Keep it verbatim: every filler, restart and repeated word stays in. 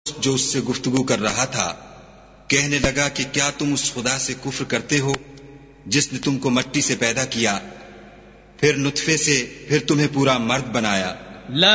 जो उससे गुफ्तगू कर रहा था कहने लगा कि क्या तुम उस खुदा से कुफ्र करते हो जिसने तुमको मिट्टी से पैदा किया, फिर नुत्फे से, फिर तुम्हें पूरा मर्द बनाया।